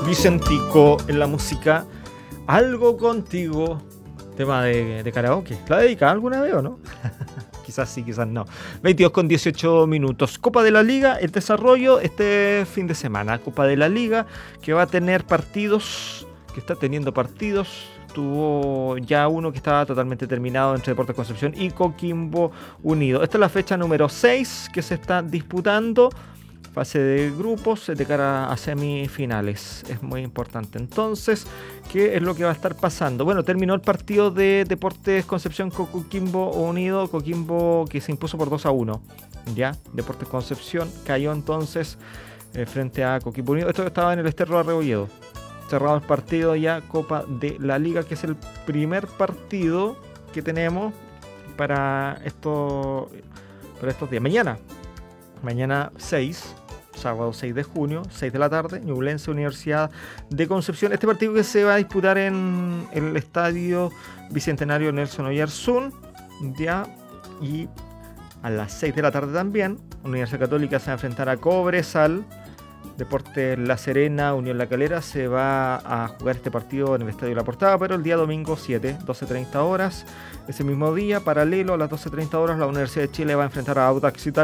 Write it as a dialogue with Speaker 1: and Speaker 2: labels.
Speaker 1: Vicentico en la música. Algo contigo. Tema de karaoke. ¿La ha dedicado alguna vez o no? Quizás sí, quizás no. 22:18 minutos. Copa de la Liga, el desarrollo este fin de semana. Copa de la Liga que va a tener partidos, que está teniendo partidos. Tuvo ya uno que estaba totalmente terminado entre Deportes Concepción y Coquimbo Unido. Esta es la fecha número 6 que se está disputando. Fase de grupos de cara a semifinales. Es muy importante. Entonces, ¿qué es lo que va a estar pasando? Bueno, terminó el partido de Deportes Concepción con Coquimbo Unido. Coquimbo que se impuso por 2-1. Ya, Deportes Concepción cayó entonces frente a Coquimbo Unido. Esto estaba en el Ester Rebolledo. Cerrado el partido ya, Copa de la Liga, que es el primer partido que tenemos para estos días. Mañana 6, sábado 6 de junio, 6 de la tarde, Ñublense Universidad de Concepción. Este partido que se va a disputar en el estadio Bicentenario Nelson Oyarzún, ya, y a las 6 de la tarde también, Universidad Católica se va a enfrentar a Cobresal. Deportes La Serena, Unión La Calera se va a jugar este partido en el Estadio La Portada, pero el día domingo 7, 12:30 horas. Ese mismo día, paralelo a las 12:30 horas, la Universidad de Chile va a enfrentar a Audax Italiano.